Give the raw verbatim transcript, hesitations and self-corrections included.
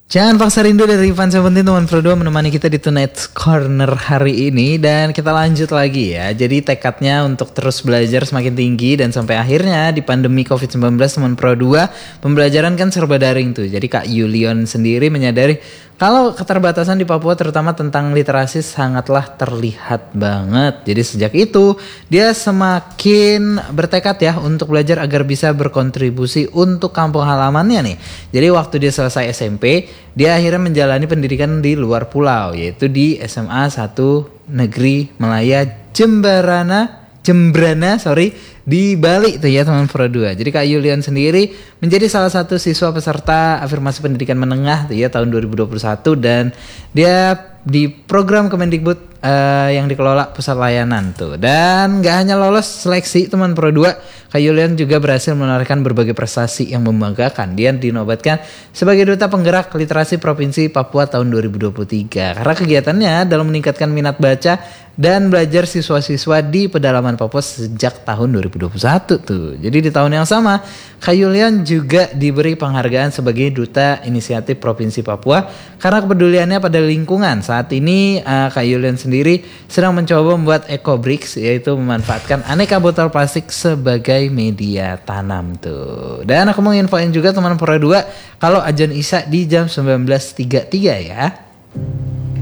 Jangan paksa rindu dari Ivan Seventeen teman Pro dua menemani kita di Tonight's Corner hari ini. Dan kita lanjut lagi ya. Jadi tekadnya untuk terus belajar semakin tinggi. Dan sampai akhirnya di pandemi covid sembilan belas teman Pro dua, pembelajaran kan serba daring tuh. Jadi Kak Yulion sendiri menyadari kalau keterbatasan di Papua terutama tentang literasi sangatlah terlihat banget. Jadi sejak itu dia semakin bertekad ya untuk belajar agar bisa berkontribusi untuk kampung halamannya nih. Jadi waktu dia selesai S M P, dia akhirnya menjalani pendidikan di luar pulau, yaitu di S M A satu Negeri Melaya Jemberana, Jembrana, sorry, di Bali tuh ya teman Pro dua. Jadi Kak Yulion sendiri menjadi salah satu siswa peserta afirmasi pendidikan menengah tuh ya tahun dua ribu dua puluh satu, dan dia di program Kemendikbud uh, yang dikelola pusat layanan tuh. Dan gak hanya lolos seleksi teman Pro dua, Kak Yulion juga berhasil menorehkan berbagai prestasi yang membanggakan. Dia dinobatkan sebagai Duta Penggerak Literasi Provinsi Papua tahun dua ribu dua puluh tiga karena kegiatannya dalam meningkatkan minat baca dan belajar siswa-siswa di pedalaman Papua sejak tahun dua ribu dua puluh satu tuh. Jadi di tahun yang sama, Kak Yulion juga diberi penghargaan sebagai Duta Inisiatif Provinsi Papua karena kepeduliannya pada lingkungan. Saat ini uh, Kak Yulion sendiri sedang mencoba membuat eco-bricks, yaitu memanfaatkan aneka botol plastik sebagai media tanam tuh. Dan aku mau infoin juga teman Pro dua kalau Ajan Isya di jam sembilan belas tiga puluh tiga ya.